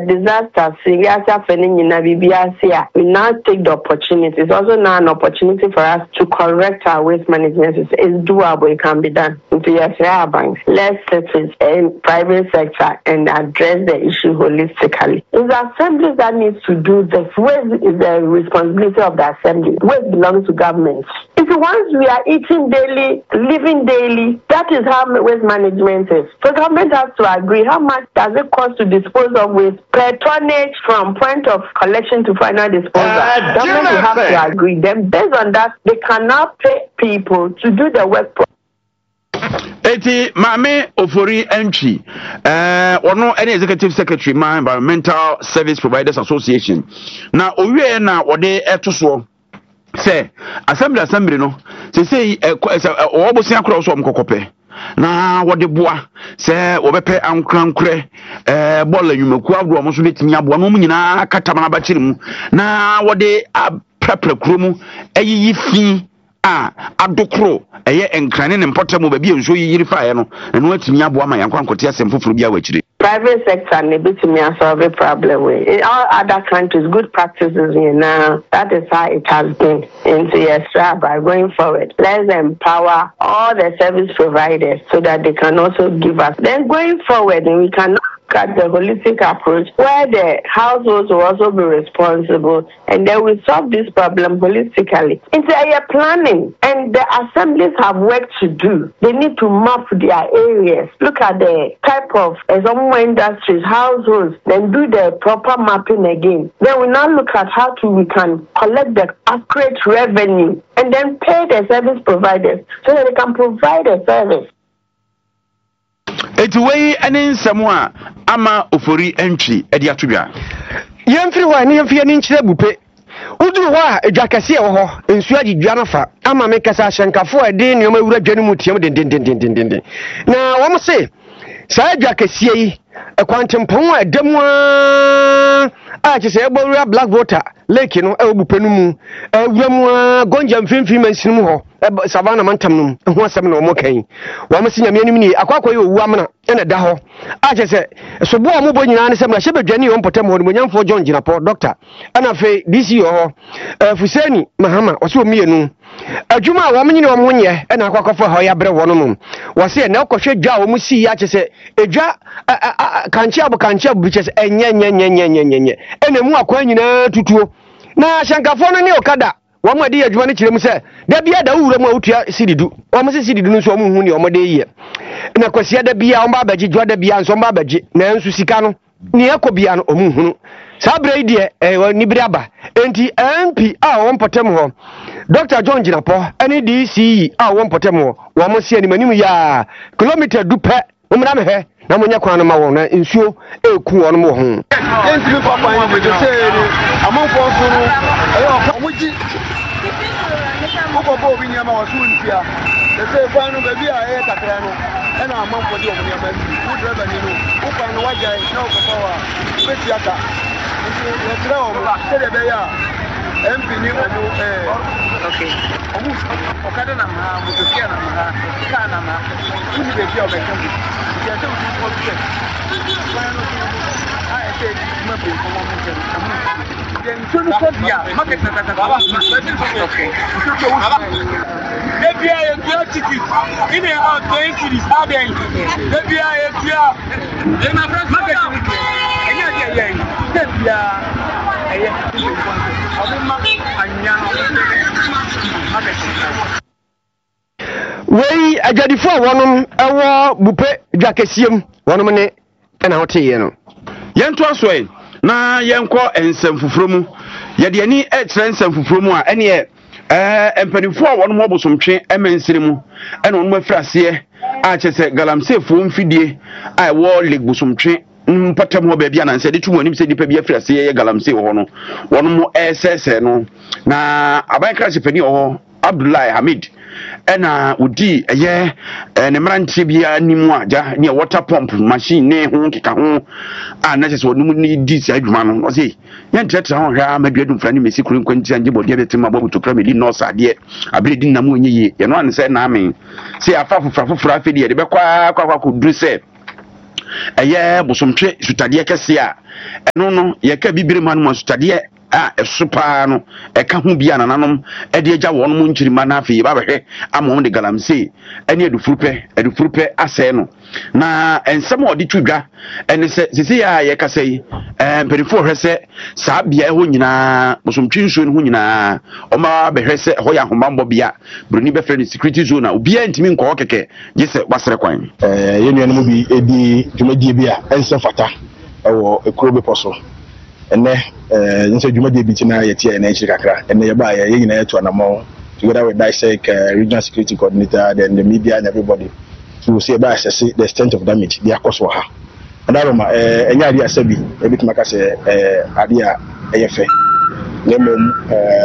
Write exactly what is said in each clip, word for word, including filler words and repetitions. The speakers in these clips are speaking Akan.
disaster, serious happening in Namibia, we now take the opportunity. It's also now an opportunity for us to correct our waste management. It's, it's doable. It can be done. Yes, banks. Let's sit in private sector and address the issue holistically. It's assemblies that needs to do this. Waste is the responsibility of the assembly. Waste belongs to government. If once we are eating daily, living daily, that is how waste management is. So government has to agree how much does it cost to dispose of waste per tonnage from point of collection to final disposal. Uh, government will have to agree. Then based on that, they cannot pay people to do the work. Eti Mame Ofori Entry, uh, or no any executive secretary, my Environmental Service Providers Association. Now, we na ode etoso. Say, assembly assembly no. Say say, obosi akro so mkokope. Na wode boa se obepe ankrankre eh bola nyumaku abdo omo so betimi aboa no nyina katama ba kire mu na wode aprapra kromu eyiyi fi a adokro eye enkrane ne mpotamo ba bi enso yiri fa no eno atimi aboa ma yankwankote asem foforo bi awakire. Private sector ne betimi solve a problem with in all other countries. Good practices here now. That is how it has been into Australia. By going forward, let's empower all the service providers so that they can also give us. Then going forward, we can at the holistic approach where the households will also be responsible, and then we solve this problem holistically. It's a planning, and the assemblies have work to do. They need to map their areas, look at the type of uh, some industries, households, then do the proper mapping again. Then we now look at how to we can collect the accurate revenue and then pay the service providers so that they can provide a service. Eti wey ene nsemo a ama Ofori Entry edi atodwa yemfiri wa ne yemfie ne nkyire bupe uduru wa edwakase wo ho ensu agidwa no fa ama me kasa hyenkafo ede ne omawura dwanu mu tiam den den den den den na wo mo se sa edwakase yi ekwantempon a demu a kise ebowura black water lake no e bupe no mu ewuramu gonja mfimfim mansin mu ho savana mantam no ho asem na omo kan wa masi nyame anim ni akwakoy owu amna ena da ho a kise so bo omo bo nyina ne sem na hyebedwane yo mpotem ho no nyamfo John Jinapo doctor ana fe D C ho Fuseni Mahama wose omienu adwuma wa mnyine wo monye ena akwakofo ho ya bre wono no wose na okohwe dwa wo musi ya kise edwa kanchi abu kanchi abu kise enye nye nye nye nye nye ena mu akwa nyina tutuo na shankafo no ne okada wa mu ade adwuma ne kirem se da bia da wura mu awutua sididu wa mu se sididu no so mu hu ne omode yiye na kwasia da bia omba abaji dwa da bia nso omba abaji na ensu sika no ne yakobia no omu hu sabre ide eh ni briaba enti M P a won potem ho Doctor John Jinapo ani D C a won potem ho wa mo se animanim ya kilometer dupe umra me he na monya kwan no ma won na nsuo eku won mo ho enti bi papa ni be se ni amonfo so no eh omoji Uko bi nyama wasu ntia se kwan no be bi a e kakra no e na amonfo di omo nyama ni wo driver ni no uko no waja na uko wa be tiata nti e tra o se de be ya M P ni omo eh okay omo okada na ma motokia na ma ka na ma ni be bi o be kan ya se o ko bi ah e se ma be ko mo mo ke then so no so dia market na ta ta okay maybe I get ticket in about twenty this how then maybe I get in my friend market enya dia yen maybe eh abuma anya market wey ajadifo wonom ewo bupe dwakesiem wonom ne na hoteye no yento asoe na yenko ensem fufromu yede ani etre ensem fufromu a ene eh empanifo a wonom obosomtwe emensire mu ene wonom afrase a chese galamsefo mfidie a wo leg bosomtwe mpatam ho ba bia na nse de tumu anim se dipa bia frase ye galamse ho no wonom esese no na aban krache pani ho Abdullahi Hamid ena udi eye ne mrantie bia nimu aja ne water pump machine ne ho keka ho a na chese wonum ni di si adwuma no say yen tretre ho hwa maduadum frani mesi kuru nkwanti anje bodi abetima babu to pramedi no sade abire di nam onye ye ye no an se na amen say afa fofra fofra afedi ye de be kwa kwa kwa kudru se ɛyɛ bosomtwe sutade kɛse a ɛno no yɛka bibire ma no sutade a ɛso paa no ɛka ho bia nananom ɛde agya wɔn mo nkyirima na afei ba bɛhwɛ amom de galamsey ɛne adufurupɛ adufurupɛ asɛe no na ensɛm a ɔde tudwa ɛne sɛ sisi a yɛkasa yi ɛɛ mpanyinfoɔ hwɛ sɛ saa bea ɛhɔ nyinaa bosomtwe nsuo no ho nyinaa ɔma bɛhwɛ sɛ ɛhɔ yɛ ahomammɔ bea buroni bɛfrɛ no security zone a obiara ntumi nkɔ hɔ kɛkɛ gye sɛ wasrɛ kwan ɛɛ yɛn nuanom bi edi dwumadie bi a ɛnsɛ fata ɛwɔ ekuro bepɔ so ɛnɛ ɛɛ nse dwumadie bi tina yɛte ɛnɛ akyiri kakra ɛnɛ yɛba yɛ yɛn nyinaa yɛto anamɔ together with DISEC uh, regional security coordinator then the media and everybody to see about assess the extent of damage they are cause for her and that roma eh enya ade asabi e bit maka say eh ade a eye fe na mem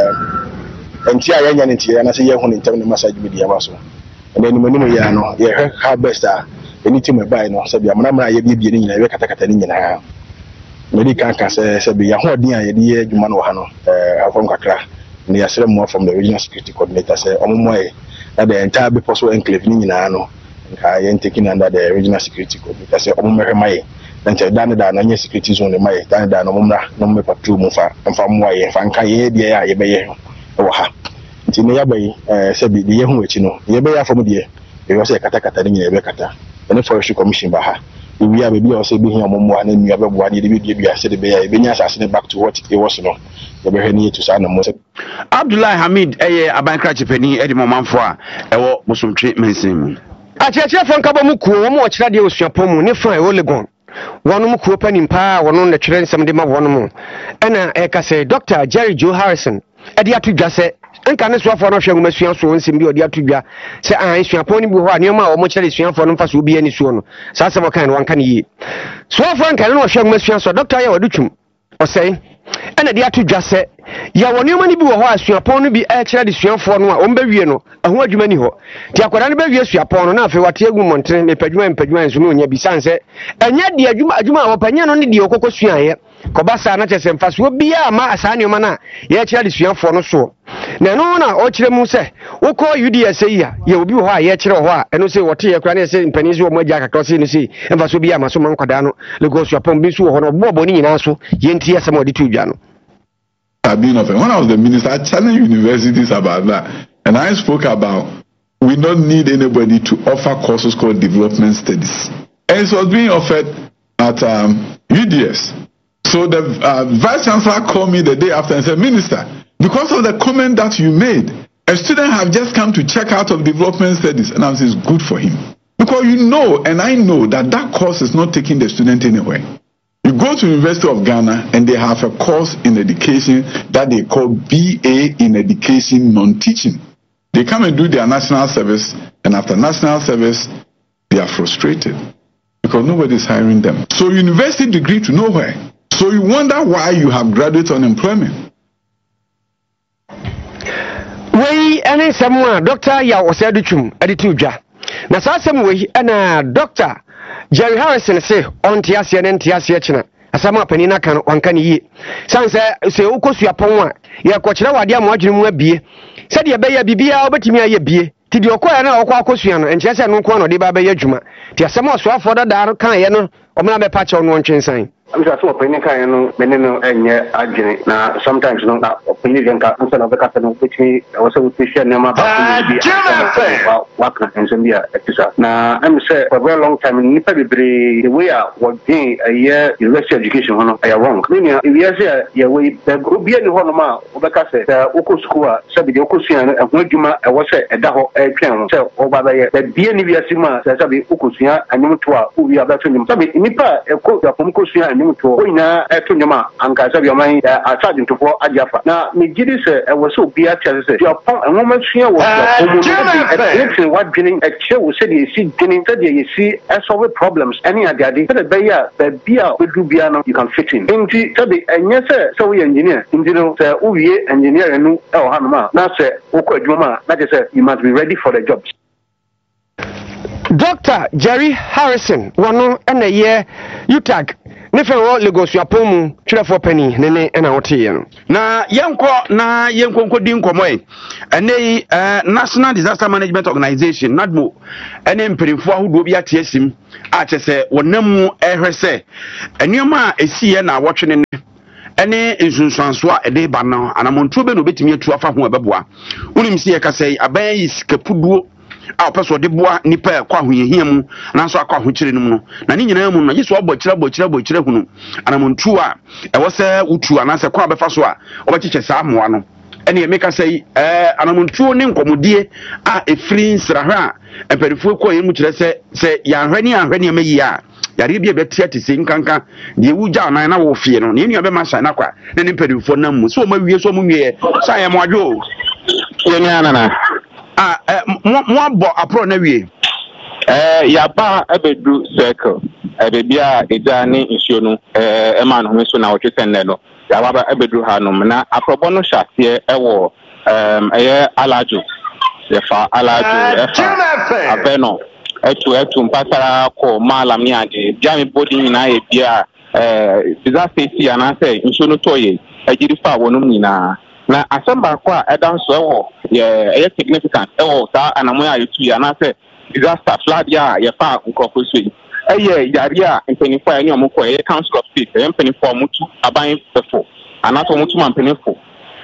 eh enti a yanya nti ya na say ye hu ne ntem ne massage media ba so and then mo nimu ya no ye hwe how best a anything we buy no sabi amana amana ye bie ni nyina we kata kata ni nyina me kan kan say sabi ya ho odin a ye de ye adwuma no ha no eh afom kakra ne yasere mo from the regional security coordinator say omomoe that the entire be possible enclave ni nyina no I am taking under the regional security coordinator say omomoe mai then say dan da na nye security zone mai dan da no momra no me patrol mo fa mfa mo aye fa nka ye de ya ye be ye wo ha nti ne ya bai eh sabi de ye hu echi no ye be ya fam de e wo say kata kata ni nyina be kata ene forestry commission ba ha we are baby also be here momo na nua be boa ne de bi bia se de be ya e be nya asase ne back to what it was no ye be hwani to sa na mo Abdullahi Hamid eye abankra chepani e de momanfo a ewo bosomtwe mensin mu akyekye fo nka ba mu kuo wo mo kyerɛ de osuapɔ mu ne fa e Legon wono mu kuo panim pa wono ne kyerɛ nsɛm de ma wono mu ɛna ɛka sɛ Doctor Jerry Joe Harrison ɛde atodwa sɛ nka ne soafo no hwɛ ngoma sua so nsɛm bi ɔde atodwa sɛ an suapɔ ne bi hɔ a ne ma wo mo kyerɛ suafo no mfa so obi ani suo no saa sɛ wɔkan no wanka ne yi soafo nka ne no hwɛ ngoma sua so Doctor ya wadu twum ɔsɛe ɛna de atodwa sɛ ya wɔ nneɛma ne bi wɔ hɔ a suapɔn no bi ɛkyerɛ de suafoɔ no a ɔmo bɛwie no ɛho adwuma ni hɔ te akwadaa no bɛwie suapɔn no na afei wate agu mmɔntene mepadwuma mepadwuma nso no onya bisan sɛ ɛnyɛ de adwuma adwuma a wɔpanya no ne deɛ ɔkɔkɔ suaeɛ kɔba saa na kyɛ sɛ mfasoɔ biara ma saa nneɛma no a yɛkyerɛ de suafoɔ no soɔ na ɛno na ɔkyerɛ mu sɛ wokɔ U D S yi a yɛ obi wɔ hɔ a yɛkyerɛ hɔ a ɛno sɛ wɔte yɛ kora ne sɛ mpanin so wɔn agya kakra sɛ no sɛ mfasoɔ biara ma so ma nkwadaa no Lagos suapɔn bi so wɔ hɔ no ɔbɔ bɔ ne nyinaa so yɛnti asɛm a ɔde to dwa no Being of it. When I was the minister, I challenged universities about that. And I spoke about we don't need anybody to offer courses called development studies. And it was being offered at um, U D S. So the uh, vice chancellor called me the day after and said, Minister, because of the comment that you made, a student have just come to check out of development studies. And I said, it's good for him. Because you know, and I know that that course is not taking the student anywhere. You go to the University of Ghana and they have a course in education that they call B A in Education Non-Teaching. They come and do their national service, and after national service, they are frustrated because nobody is hiring them. So university degree to nowhere. So you wonder why you have graduate unemployment. Wei ene semwa Doctor ya oseduchum editujwa. Na saa sem wei ena Doctor Jerry Harrison say on tiasie ne ntiasie china asama pani na kan wanka ne yi sanse se ukosua pon a ye kokyere wade am adwene mu abie se de be ya bibia obetimi aye bie ti de okoya na okwa akosua no enche se no nko no de ba be ya dwuma ti asama osuafo dada kan ye no omna be pa che no ntwensan I'm just so opinion can no meneno enye adwene na sometimes no na opinion kan nso na be ka no betimi also we share nema ba bi waka enso bia etisa na am say for a very long time nipa bebre the way a working a year university education hono I wrong meaning if you say ya we the group bia ni hono ma obeka say oko school a sabi de oko sua no ehun adwuma e wo say eda ho e twen ho say oba ba ye bia ni bia sima say sabi oko sua anyum to a owi abato nim sabi nipa e ko yapom ko sua anyum to oina e to nyuma anka sabi oman asade ntofo ajafa na me gidi say e wo so bia tell say yapom enwoma sua wo yapom what beginning a chair will say you see beginning that you see as solve problems any agadi that be ya be bia we do bia no you can fit in inti that the enye say so we engineer inti no say uwie engineer no e o ha no ma na say okọ adwuma na say you must be ready for the jobs Doctor Jerry Harrison wano na ye U T A G ne fe wo Lagos Yapomu twelefo pani ne ne na wote ye no na yenko na yenko nkodi nkomo e ene National Disaster Management Organization NADMO ene mperinfo ahodo bi ate asim a chese wonamu ehwese enuoma esiye na wotwe ne ene nsunsuanso a ede ba no anamontuo be no betimi atu afa ho ebeboa unim si ye kasai aban yi skapuduo a person de boa nipa kwa hoyehia mu nanso akwa hokyere no mu no na ni nyina mu no yeso obokire obokire obokire hunu anamontu a ewo se utu anase kwa befa so a obechiche saa moa no ene ye meka sei eh anamontu ne nkomodie a efiri nsrahwa a emperifu ko yemu kire se se ya hwani ahwani amayi a yare bia betia te se nkanka de wuja na na wo fie no ne nua be ma sha na kwa ne ne emperifu na mu so ma wie so mu wie sa ye mo adwo ye ni anana ah eh mo abo apro na wie eh ya ba ebedu circle e be bia eja ni nsuo no eh e ma no so na wo twesen ne no ya ba ebedu ha no na aprobo no hyasie e wo em eye alajo ye fa alajo e fa abeno etu etu mpasara ko malam ni ade bia me body nyina e bia eh disaster si ana say nsuo no toye agiri fa wonum nyina na asamba kwa edan so ewo ye eye significant ewo sa anamoya yetu ya na say disaster flood ya ye fa nkofo so yi eye yare a mpenifo ya ni omukọ eye council of state eye mpenifo mutu aban befo anato mutu man mpenifo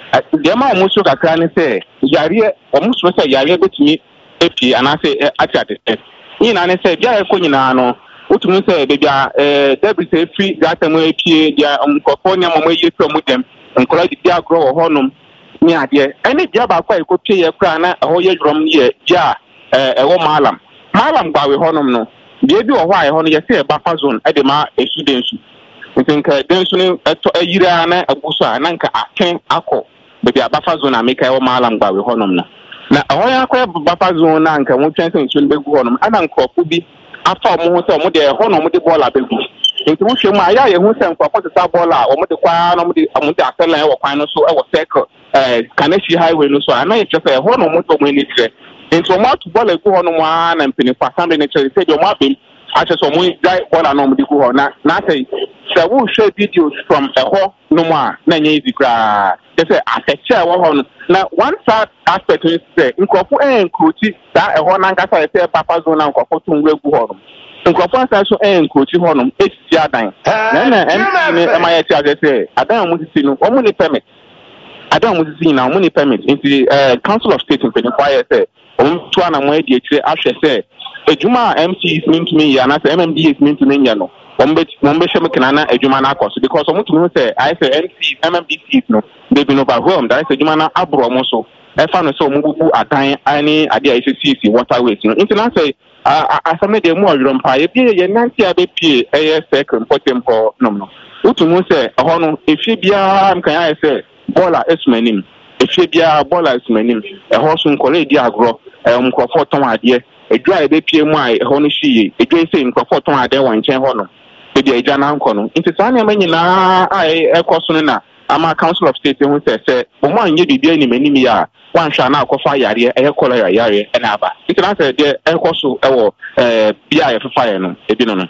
de ma omuso kakra ne say yare omuso say yare betumi epi ana say ati ati ni na ne say bia e ko nyina no utumi say be bia eh debris e free data mo epie dia omukofo nya mo ye fi omudem nkora di agro wo honum ni ade ene dia ba kwa ekopie ye kra na ho ye drum ye ja eh ewo malam malam gba we honum no die bi wo ho a ye hono ye se buffer zone e de ma esu densu ntinka densu ni eto ayira na abuso a nanka aken akọ be bia buffer zone ameka ewo malam gba we honum na na ho ya kwa buffer zone na nka mo twenty nsu begu honum ana nkrofu bi afa mo ho se mo de honum de bola begu nti wo hwemu aya ye hu se nkwapo tsa bola o mo de kwa no mo de mo de asela e wo kwan no so e wo circle eh Kaneshi highway no so ana ye tse ho no mo to mo ni tse nti o ma to bola ku ho no mo na mpini fa sambe ne tse se de o ma bem a tse so mo dai bola no mo de ku ho na na say se wo share videos from e ho no mo a na nye izikra tse se ateche wo ho no na one sad aspect is say nkofo en kruti da e ho na nkasa ye se papa zone na nkofo to ngwe ku ho no nkofo asa so en kruti ho no esi adan na na em ne ma ye ti agese adan mo ti no o mo ni permit adan mo ti na o mo ni permit into uh, council of state in Penify say o to ana mo e di etire ahwe say ejuma M C is mean to me ya na say M M D is mean to me ya no o mo be mo be sheme kana ejuma na akoso because o mo to say I say M C M M D is no they be no overwhelmed that say ejuma na abro mo so e fa no say o mo bubu adan ani ade a C C waterways no into na say asame de mu awiro mpa ye bia ye nanti abepie eye second potempo no no utumu se ho no efie bia mkan ya se bola esmanim efie bia bola esmanim e ho so nkole di agro e mkrofo ton ade edwa e bepie mu a ho no hyiye edwa se mkrofo ton ade wan nchen ho no e bia eja na nko no nti sa na manyina a ekoso no na ama council of state hu se se o mo anye bibia ni manimi ya wan hwa na akofa yare e kola yare e na aba nti na se de ekoso e wo eh bia ye fefa ye no ebi no no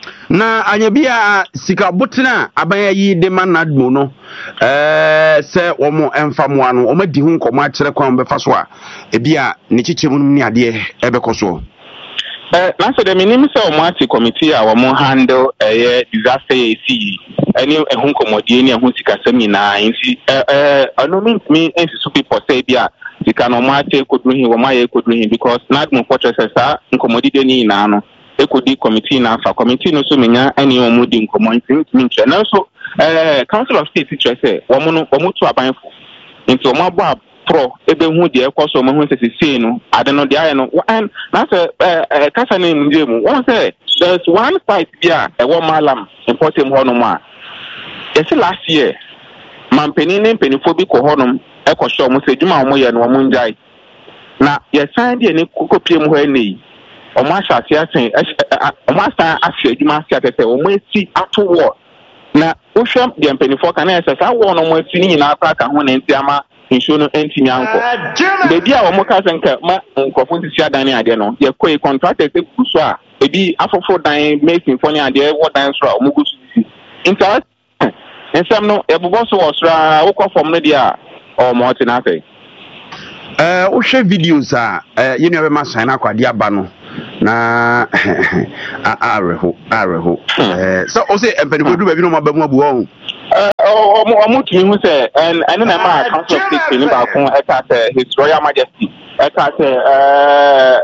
na anya bia sika botena abaya yi de manadmo no eh se wo mo emfa mo ano o ma di hu nkomo a kire kwan be fa so a ebia ne chichemu ni ade e be koso eh na so de minim se o mo ati committee a wo mo handle eh disaster A C any ehun nkomodie ni ehun sika sam nyina nti eh eh ano mean me ensi so people say bia sika no mo ati kodruhin wo ma ye kodruhin because nadmo fortress sa nkomodie ni na no ekodi committee na fa committee no so menya ani omo di nkomo nti nti na so eh council of state teacher say wo mo no wo mo to abanfo nti wo mo abo pro ebe hu de ekoso mo hu sesese no ade no de aye no na say eh kasa na ndie mu won say there's one site bia e wo malam important ho no ma yes last year mampeni ne mpenifo bi ko ho no e ko show mo say djuma mo ye no mo njai na ye san de ne kokopie mu ho ene omo asase asen omo asan afi adwuma afi atete omo esi ato wo na ohwem de mpenifo kan na esa sa wo no mo esi ni nyina aka ka ho na nti ama nsuo no ntimi anko beebi a wɔn ka sɛ nka ma nkurɔfo nsisi adan ne adeɛ no yɛkɔ contractors egu so a ebi afoforo dan mason fo ne adeɛ wɔ dan soro a wɔn gu so sisi nta nsɛm no yɛbobɔ so wɔ soro a wokɔ fam no deɛ a ɔmo ɔte na afɛ eh wohwɛ videos a eh yɛn nua bɛma sign akwade aba no na areho areho eh so o say empani ko du ba bi no ma ba mu abu o eh o mo tumi hu say and and na ma council of state ni ba ko e ka say his royal majesty e ka say uh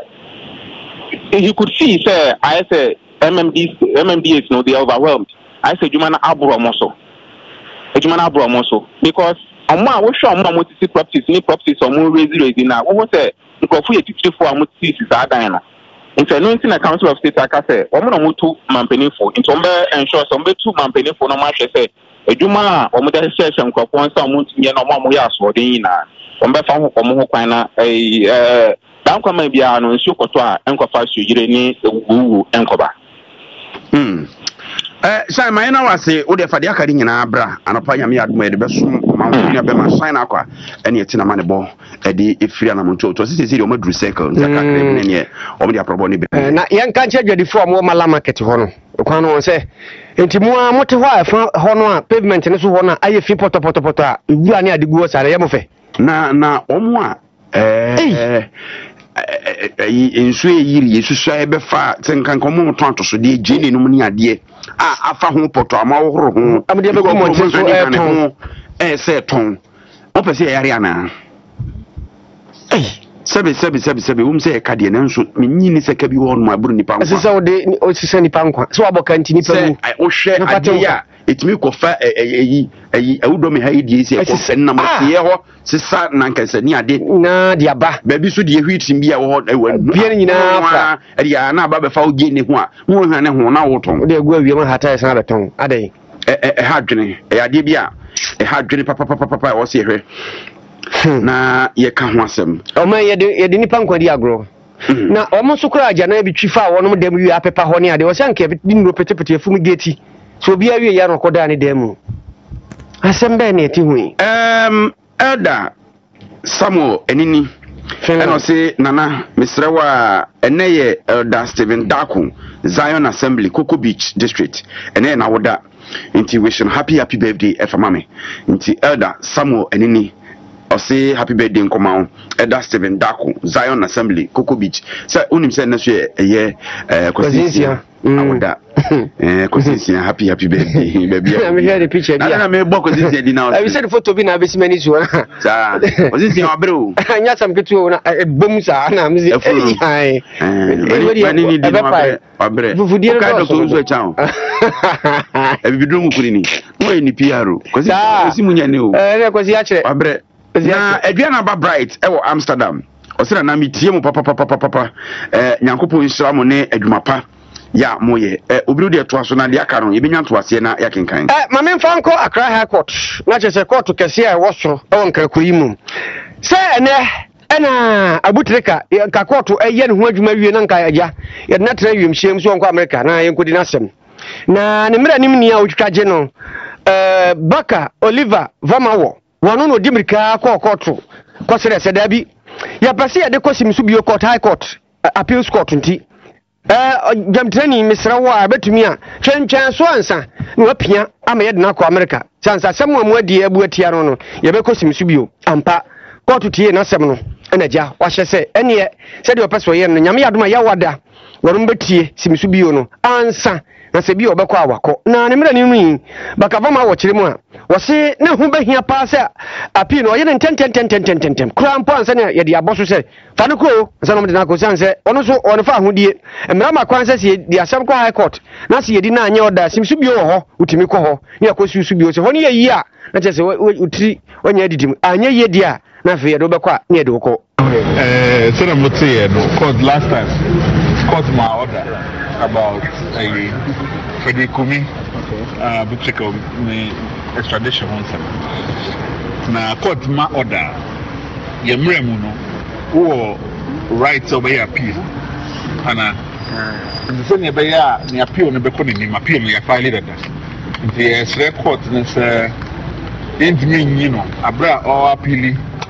he could see say I say M M D M M D is no they overwhelmed I say juma na aburo mo so juma na aburo mo so because ọmọ a wo hwe ọmọ a mo tisi properties ni properties ọmọ raise raise na wo say nkrofo ye titiri fo a mo tisi sa dan no nti no nti na council of state aka say ọmọ na mo tu mampanifo nti ọmọ ensure so ọmọ tu mampanifo no ma hwe say adwuma a ọmọ da hye hye nkrofo nsa ọmọ ntumi na ọmọ a mo ya so den yina ọmọ fa ho ọmọ ho kwan na eh eh dan kwa ma bia no nsu koto a enkofa sujire ni ewuwu enkoba hmm eh sai mai na wase wo de fade akari nyina bra anopa nyame adom e de besom ma wo nya be ma sign akwa ene etina ma ne bo e de efiri na monto to sisi sisi o madru circle nzaka krem ne ne o me de aprobo ne be na yan kan che dwadi fo mo mala market ho no kwan no se enti mo a mote ho a ho no a pavement ne so ho no aye fi poto poto poto a ewura ne adegu sare ye mo fe na na omo a eh eh ensu eyiri yesusu ebe fa tenkan komo mo tonto so de gene no ni ade a afa ho poto amaworo ho amde be ko mo tin so e ton eh se ton o pese yare ana eh sebe sebe sebe sebe um se ka de na nso menyi ni se ka bi ho no aburu nipa nkwa se se o de o se se nipa nkwa so aboka nti nipa mu se o hwe ade ya etimi ko fa eyi eyi awudo me ha yi ese ko sen na mo se ho sisa na nkese ni ade na dia ba ba bi so de hwitim bia wo bia nyina fa ade ya na ba be fa ogie ne ho a wo hwan ne ho na wo ton de egu awie ma hata san beton ade eh eh ha dwene eh ade bia eh ha dwene papa papa papa wo se hwe na ye ka ho asem o ma ye de ye de nipa nkwadi agro na o mo so kura aja na bi twifa wo no dem wi apepa ho ne ade wo se anka bi no petepete afum geti so bia wi ya no koda ne dem asem be ne ti hu em elder Samuel enini eno se nana misrewa eneye elder Stephen Daku Zion Assembly Coco Beach District ene na woda inti wish happy happy birthday efamame inti elder Samuel enini o say happy birthday nkoma elder Stephen Daku Zion Assembly Coco Beach say unim say na so eye eh kosinsia awoda eh kosinsia happy happy birthday baby me hear the picture dia na me boko kosinsia di now I said photo bi na besimani so sa kosinsia abro anya sam ketu na bom sa na mzi ai mani ni di no abre fufudie no ka do so chao e bidro mu kuri ni mo ni P R kosinsia simunya ne o eh ne kosi a kire abre na Adriana ba bright e wo Amsterdam osira na mitie mu papa papa papa eh nyankopon nsira mo ne adwumapa ya moye eh obiru de to aso na de aka no ye benya to ase na ya kenkan eh ma me mfa nko Accra High Court na che se court kese a wo soro e won kakuri mu se ene ena abutreka ka court eye ne ho adwuma wie na nka agya ye na tra wiem hiem so nko America na ye nkodi na asem na ne mira nim ni a otwitwa je no eh Baka Oliver Vamawo wono no dimirika ko court ko sere se da bi ya pase ya de ko simsu bio court High Court appeals court nti eh jamtrani misrawa betumi a twentwen so ansa na wapia ama ye de na ko America sansa sem mu adi abu atia no no ye be ko simsu bio ampa court tie na sem no na ja wa hye se ene se de opeso ye no nyame yadoma ya wada worum betie simsu bio no ansa na se bi obekọ awakọ na ne mra ni nwi baka vama wo kire mu a wo se ne hu behia pa se api no ye ne ten ten ten ten ten ten kura mpo ansa ne ye de aboso se fa ne ko ansa no de na ko sanse ono so ono fa ahodie mra ma kwan se se de asem ko High Court na se ye di na anya oda simsu bi ho utimi ko ho ne akosu su bi se ho ne ye yi a na che se utiri onya didim anya ye di a na fe ye do bekọ a ne ye de ko eh so na moti ye no court last time court my order about a Freddie Kumi uh Butcheko me extradition once na court ma order ye mremu no wo right over your appeal ana the same be ya ni appeal no be ko ni ma appeal no ya file that the yes court no say int me you know abra or appeal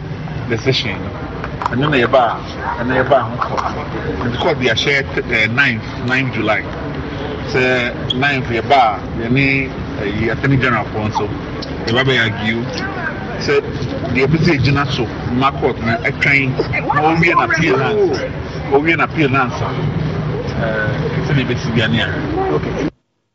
decision. And then they bar, and they bar. And because they are shared ninth, ninth July. So ninth they bar, they need a attorney general for so the Rabbi argue. So the opposite general so Marco a train only an appearance, only an appearance. Uh, it's a little bit okay.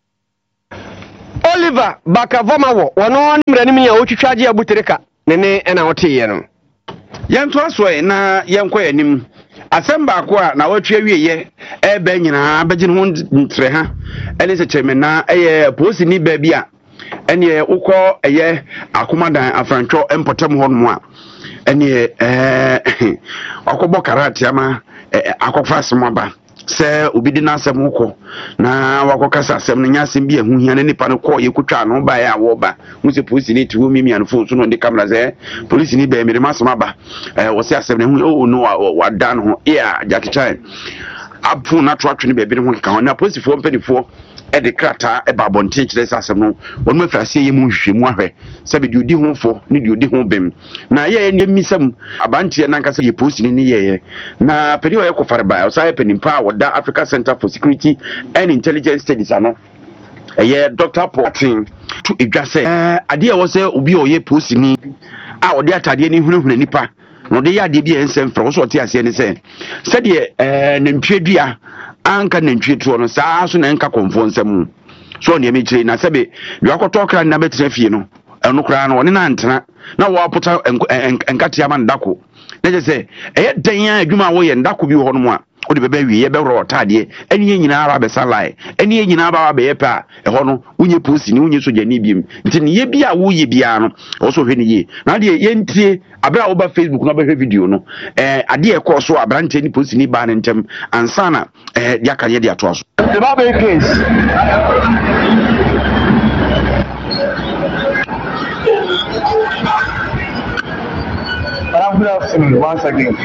Oliver Bakavomawo, one on Renimia, Uchichaji Abutereka, Nene and Aotiano. Yantuaswe na yankwa anim asemba akwa na watwe wiye e ba nyina bagin ho ntre ha ene se cheme na eye posi ni ba bia ene ukọ eye akomadan afrantwo empotam ho no a ene eh akobọ karate ama akọfa asem se obidi na asem ukọ na wakọkasa asem no nyasem bi ehu hia ne nipa no kọ yekutwa no ba ya wo ba mu se police ni tiwo mimi anfo so no de camera ze police ni ba mi masem aba eh wo se asem ne hu o no wa dan ho ya Jackie Chan apu na to atwe ne be bi ho ka ho na police fo mpanifo e de krata e ba bonte kire se asem no won ma frase ye mu hwehwemu ahwe se be de odi ho fo ne de odi ho bem na ye ne misam abantie na nkasa ye police ni ni ye na pedi o ye ko fare ba o sai penimpa woda Africa Center for Security and Intelligence Studies ano eye Doctor Portin to edwase eh ade e wo se obi o ye police ni a ode atade ni hunahuna nipa no de ya de bi ensem fra so te ase ne se se de eh nantwedua anka nantwetuo no saa so na nka konfo nsem so ne emechire na sebe de akoto kra na betre fie no eno kra no ne na ntena na wo apota enkate ama ndako na je se eye dan adwuma wo ye ndako bi ho no a o de bebe wi ye be ro otade eni ye nyina ara be salai eni ye nyina ba be ye pa e ho no unye posi ni unye soja ni biem nti ne ye bia wo ye bia no o so hwe ni ye na de ye ntie abra wo ba Facebook no ba hwe video no eh ade e ko so abrante ni posi ni ba ne ntem ansana eh dia kan ye dia to so the Baba case good afternoon once again.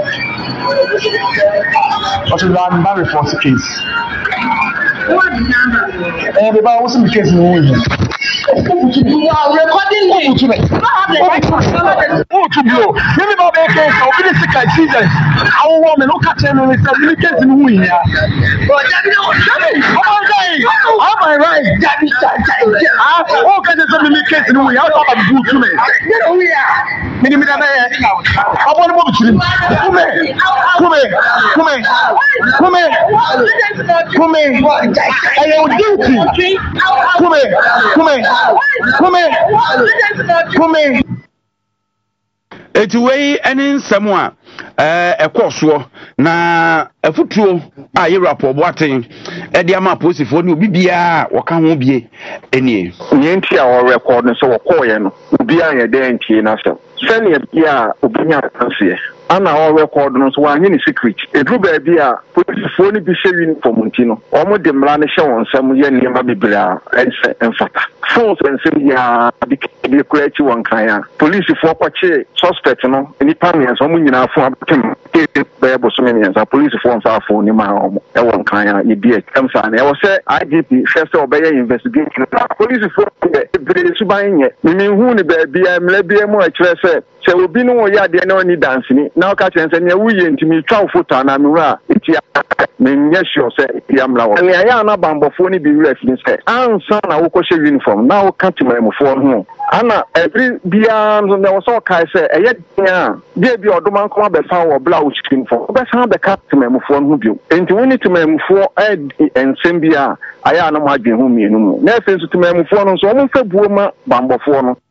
What is that number report case? What number? Eh, the Baba wasn't the case in the you are recording me. Oh, to blow. Maybe Baba case or be the second season. Our woman look at him and said, "You can't do it here." But Daddy, how am I? How am I right? Daddy, ah, oh, can you tell me case in the way? How about good to me? Get away. Mini mini na ye. Abo ni mo bitiri. Kume. Kume. Kume. Kume. Kume. Ayo duty. Kume. Kume. Kume. Kume. Eti wei ene nsem a eh ekoso na afutuo a ye rapport boaten e de ama posifo ni obi bia woka ho bie enie nyenti a o record no so wo koye no obi a ye de ntie na so sene bia obinya kanse ana o record no so wanyi ni secret edru ba bia posifo ni bi hye uniform nti no o mo de mra ne hye won sam ye ne ma bibira ense enfata so ensem ya bi kurachi won kan ya police fo kwache suspect no ni pamia so mo nyina fo abetem be bo so me nsa police fo nsa fo ni ma o e won kan ya ye bi kamsa na e wo se I G P first o be investigation police fo be suban nye mi hu ni ba bia mla bia mu a kire se se obi no ya de na oni dance ni na o ka kire se ne wuye ntimi twa photo na mi ra eti me nye sure se ya mla wo ne ya na bambofo ni bi ref ni se ansa na wo ko she uniform na wo ka timamfo ho ana every bia no na wo so kai se eye dia bia bia odoma nkoma be fa wo bla wo chicken for be san be ka timamfo ho bio enti woni timamfo ensem bia aya na mo adwen ho mienu mu na efe nso timamfo no so wo mfa buo ma bambofo no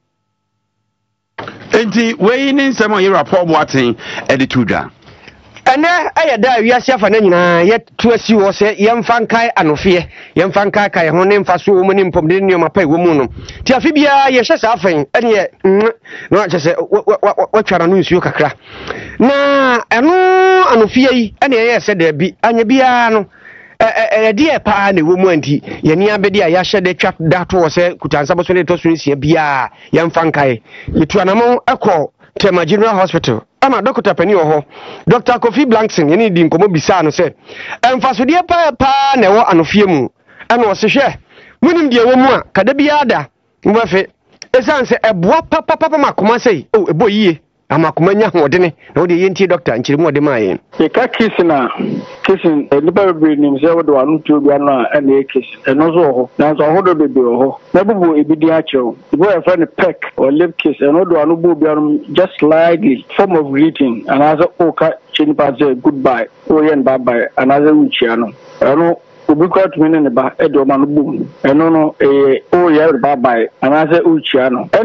enti wei ni nsem a ye rapport boaten editudwa ene aye da wiase afa na nyina ye to asi wo se yemfa nkai anofie yemfa nkai kai ho ne mfa so wo ne mpom de nneoma pa wo mu no ti afi bia ye hye sa afan ene no ache se wa twara no nsuo kakra na eno anofie yi ene ye se da bi anya bia no eh de e pa na wo mu anti ye ni abedi a ya hye de twa da to se kutansa bo so le to so nsia bia yemfa nkai ye to anamo ekọ Tema General Hospital. Ama Doctor Penny oho. Doctor Kofi Blankson yeni di nkomo bisa no se. Emfasodie pa pa na ewo anofie mu. Ana wo se hwe. Munim die wo mu a kada bia da. Mbafe. Esan se eboa papa papa makoma sei. Oh ebo yie. amakomanya hodene na wode yenti doctor nkyeremu ode maaye e ka kiss na kissing nipa be nim se wo do anu tu bi anu a na kiss eno so ho na so ho do be be ho na bubu ebidi a chew the boy friend peck or lip kiss eno do anu bu bi anu just slightly form of greeting and as o ka chinipa say goodbye o yen bye bye and as u chi anu eno obi kwa tumi ne ba edo ma no bum eno no eh o ye bye bye and as u chi anu